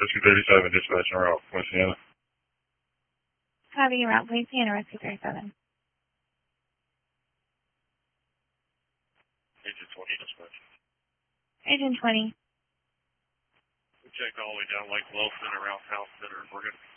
Rescue 37, dispatch en route, Poinciana. Copy, route Poinciana, Rescue 37. Agent 20, dispatch. Agent 20. We checked all the way down Lake Wilson around South Center. We're going to